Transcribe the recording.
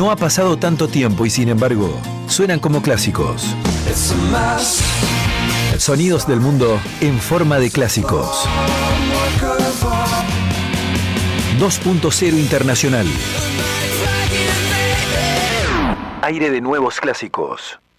No ha pasado tanto tiempo y sin embargo, suenan como clásicos. Sonidos del mundo en forma de clásicos. 2.0 Internacional. Aire de nuevos clásicos.